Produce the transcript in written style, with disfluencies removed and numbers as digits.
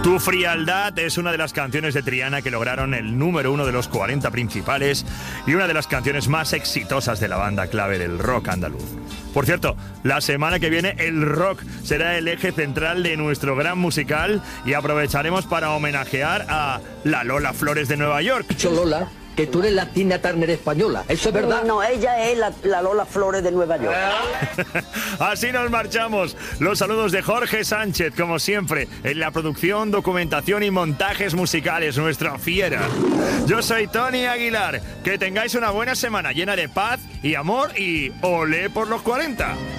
Tu frialdad es una de las canciones de Triana que lograron el número 1 de los 40 principales y una de las canciones más exitosas de la banda clave del rock andaluz. Por cierto, la semana que viene el rock será el eje central de nuestro gran musical y aprovecharemos para homenajear a la Lola Flores de Nueva York. Dicho Lola, que tú eres la Tina Turner española, ¿eso es verdad? No, ella es la Lola Flores de Nueva York. Así nos marchamos. Los saludos de Jorge Sánchez, como siempre, en la producción, documentación y montajes musicales, nuestra fiera. Yo soy Tony Aguilar. Que tengáis una buena semana llena de paz y amor y olé por los 40.